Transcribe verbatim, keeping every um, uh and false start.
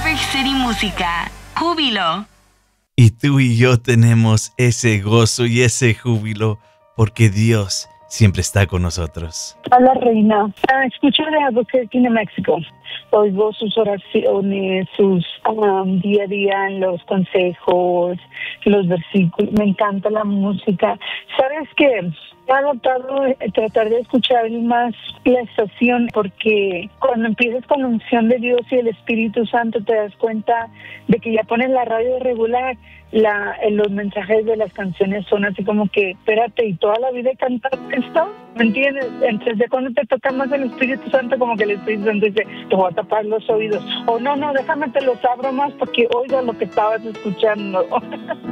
Perfect City Música. Júbilo. Y tú y yo tenemos ese gozo y ese júbilo porque Dios siempre está con nosotros. Hola, Reina. Ah, escucho de Albuquerque, New México. Oigo sus oraciones, sus um, día a día, los consejos, los versículos. Me encanta la música. ¿Sabes qué? He adoptado tratar de escuchar más la estación porque cuando empiezas con la unción de Dios y el Espíritu Santo te das cuenta de que ya pones la radio regular, la, los mensajes de las canciones son así como que, espérate, y toda la vida he cantado esto, ¿me entiendes? Entonces de cuando te toca más el Espíritu Santo, como que el Espíritu Santo dice, te voy a tapar los oídos. O no, no, déjame te los abro más porque oigo lo que estabas escuchando.